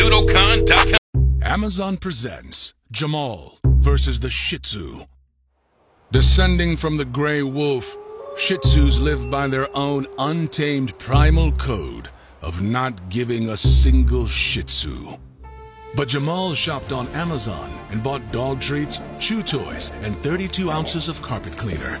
Budokan.com. Amazon presents Jamal versus the Shih Tzu. Descending from the gray wolf, Shih Tzus live by their own untamed primal code of not giving a single Shih Tzu. But Jamal shopped on Amazon and bought dog treats, chew toys, and 32 ounces of carpet cleaner.